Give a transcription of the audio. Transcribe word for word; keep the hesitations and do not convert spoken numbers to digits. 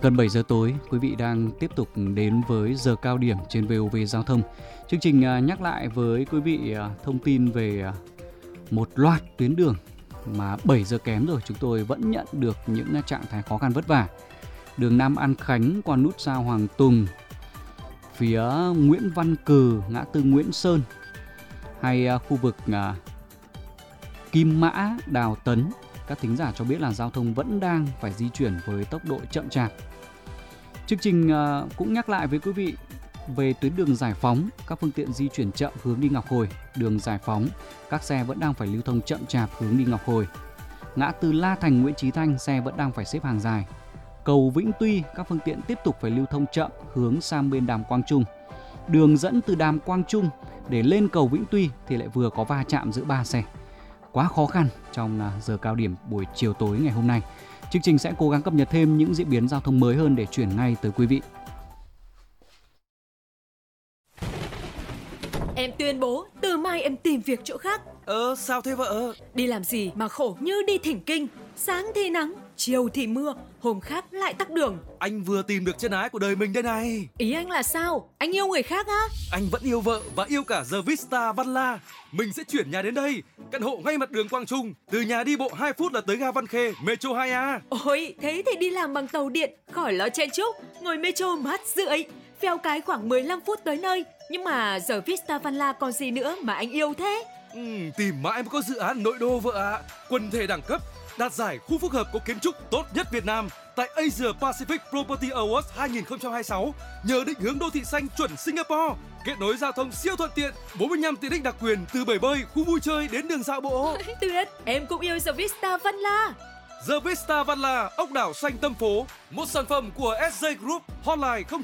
Gần bảy giờ tối, quý vị đang tiếp tục đến với giờ cao điểm trên vê o vê Giao thông. Chương trình à, nhắc lại với quý vị à, thông tin về à, một loạt tuyến đường mà bảy giờ kém rồi chúng tôi vẫn nhận được những trạng thái khó khăn vất vả. Đường Nam An Khánh qua nút giao Hoàng Tùng, phía Nguyễn Văn Cừ, ngã tư Nguyễn Sơn, hay à, khu vực à, Kim Mã, Đào Tấn. Các thính giả cho biết là giao thông vẫn đang phải di chuyển với tốc độ chậm chạp. Chương trình uh, cũng nhắc lại với quý vị về tuyến đường Giải Phóng, các phương tiện di chuyển chậm hướng đi Ngọc Hồi. Đường Giải Phóng, các xe vẫn đang phải lưu thông chậm chạp hướng đi Ngọc Hồi. Ngã tư La Thành, Nguyễn Chí Thanh, xe vẫn đang phải xếp hàng dài. Cầu Vĩnh Tuy, các phương tiện tiếp tục phải lưu thông chậm hướng sang bên Đàm Quang Trung. Đường dẫn từ Đàm Quang Trung để lên cầu Vĩnh Tuy thì lại vừa có va chạm giữa ba xe. Quá khó khăn trong giờ cao điểm buổi chiều tối ngày hôm nay. Chương trình sẽ cố gắng cập nhật thêm những diễn biến giao thông mới hơn để chuyển ngay tới quý vị. Em tuyên bố từ mai em tìm việc chỗ khác. Ờ sao thế vợ? Đi làm gì mà khổ như đi thỉnh kinh. Sáng thì nắng, chiều thì mưa, hôm khác lại tắc đường. Anh vừa tìm được chân ái của đời mình đây này. Ý anh là sao? Anh yêu người khác á? Anh vẫn yêu vợ và yêu cả The Vista Văn La. Mình sẽ chuyển nhà đến đây. Căn hộ ngay mặt đường Quang Trung. Từ nhà đi bộ hai phút là tới ga Văn Khê, Metro hai A. Ôi, thế thì đi làm bằng tàu điện, khỏi lo chen chúc. Ngồi Metro mát rượi, phèo cái khoảng mười lăm phút tới nơi. Nhưng mà The Vista Văn La còn gì nữa mà anh yêu thế? Ừ, tìm mãi mới có dự án nội đô vợ ạ. À. Quần thể đẳng cấp, đạt giải khu phức hợp có kiến trúc tốt nhất Việt Nam tại Asia Pacific Property Awards hai không hai sáu, nhờ định hướng đô thị xanh chuẩn Singapore, kết nối giao thông siêu thuận tiện, bốn mươi lăm tiện ích đặc quyền từ bể bơi, khu vui chơi đến đường dạo bộ. Tuyệt, em cũng yêu The Vista Văn La. The Vista Văn La, ốc đảo xanh tâm phố, một sản phẩm của ét gi Group, hotline không